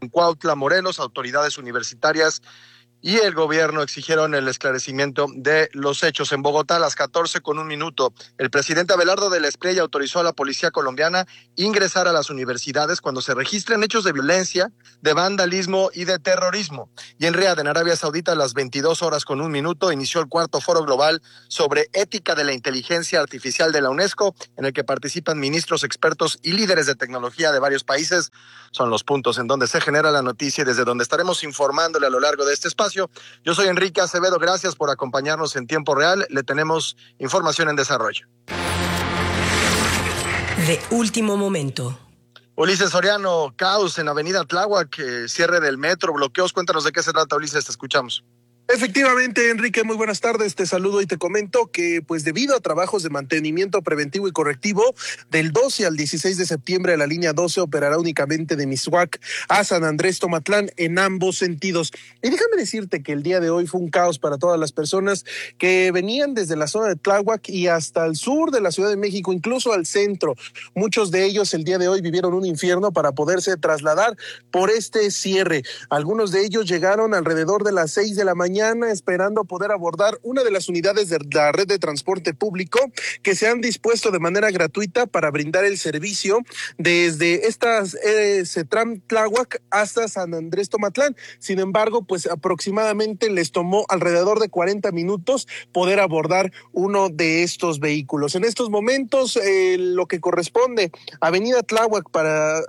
en Cuautla, Morelos. Autoridades universitarias y el gobierno exigieron el esclarecimiento de los hechos. En Bogotá, a las 14:01, el presidente Abelardo de la Espriella autorizó a la policía colombiana ingresar a las universidades cuando se registren hechos de violencia, de vandalismo y de terrorismo. Y en Riad, en Arabia Saudita, a las 22:01, inició el cuarto foro global sobre ética de la inteligencia artificial de la UNESCO, en el que participan ministros, expertos y líderes de tecnología de varios países. Son los puntos en donde se genera la noticia y desde donde estaremos informándole a lo largo de este espacio. Yo soy Enrique Acevedo, gracias por acompañarnos en tiempo real. Le tenemos información en desarrollo. De último momento. Ulises Soriano, caos en Avenida Tláhuac, cierre del metro, bloqueos. Cuéntanos de qué se trata, Ulises, te escuchamos. Efectivamente, Enrique, muy buenas tardes. Te saludo y te comento que, pues, debido a trabajos de mantenimiento preventivo y correctivo, del 12 al 16 de septiembre la línea 12 operará únicamente de Miscuac a San Andrés Tomatlán en ambos sentidos. Y déjame decirte que el día de hoy fue un caos para todas las personas que venían desde la zona de Tláhuac y hasta el sur de la Ciudad de México, incluso al centro. Muchos de ellos el día de hoy vivieron un infierno para poderse trasladar por este cierre. Algunos de ellos llegaron alrededor de las 6 de la mañana esperando poder abordar una de las unidades de la red de transporte público que se han dispuesto de manera gratuita para brindar el servicio desde estas Cetram Tláhuac hasta San Andrés Tomatlán. Sin embargo, pues aproximadamente les tomó alrededor de 40 minutos poder abordar uno de estos vehículos. En estos momentos, lo que corresponde a Avenida Tláhuac para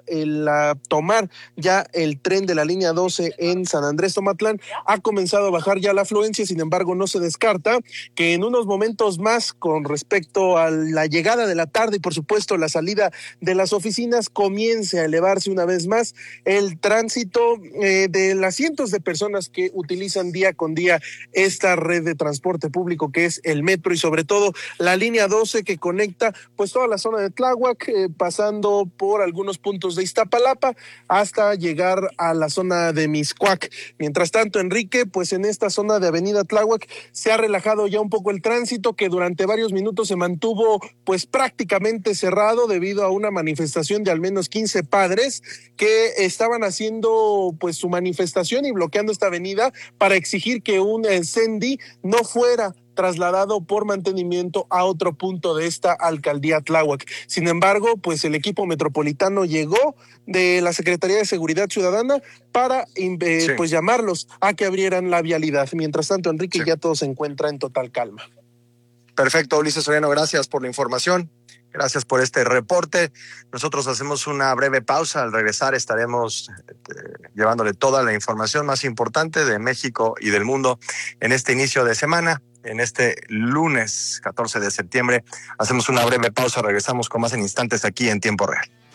tomar ya el tren de la línea 12 en San Andrés Tomatlán ha comenzado a bajar ya la afluencia. Sin embargo, no se descarta que en unos momentos más, con respecto a la llegada de la tarde y por supuesto la salida de las oficinas, comience a elevarse una vez más el tránsito de las cientos de personas que utilizan día con día esta red de transporte público que es el metro y sobre todo la línea 12 que conecta pues toda la zona de Tláhuac, pasando por algunos puntos de Iztapalapa hasta llegar a la zona de Miscuac. Mientras tanto, Enrique, pues en esta zona de Avenida Tláhuac se ha relajado ya un poco el tránsito que durante varios minutos se mantuvo pues prácticamente cerrado debido a una manifestación de al menos 15 padres que estaban haciendo pues su manifestación y bloqueando esta avenida para exigir que un CENDI no fuera trasladado por mantenimiento a otro punto de esta alcaldía Tláhuac. Sin embargo, pues el equipo metropolitano llegó de la Secretaría de Seguridad Ciudadana para pues llamarlos a que abrieran la vialidad. Mientras tanto, Enrique, ya todo se encuentra en total calma. Perfecto, Ulises Soriano, gracias por la información. Gracias por este reporte. Nosotros hacemos una breve pausa. Al regresar estaremos llevándole toda la información más importante de México y del mundo en este inicio de semana. En este lunes 14 de septiembre hacemos una breve pausa. Regresamos con más en instantes aquí en Tiempo Real.